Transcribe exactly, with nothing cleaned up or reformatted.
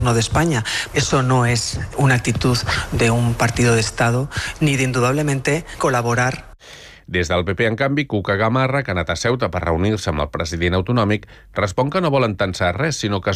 de España. Eso no es una actitud de un partido de Estado, ni de indudablemente colaborar. Des del P P, en canvi, Cuca Gamarra, que ha anat a Ceuta per reunir-se amb el president autonòmic, respon que no volen tensar res, sinó que es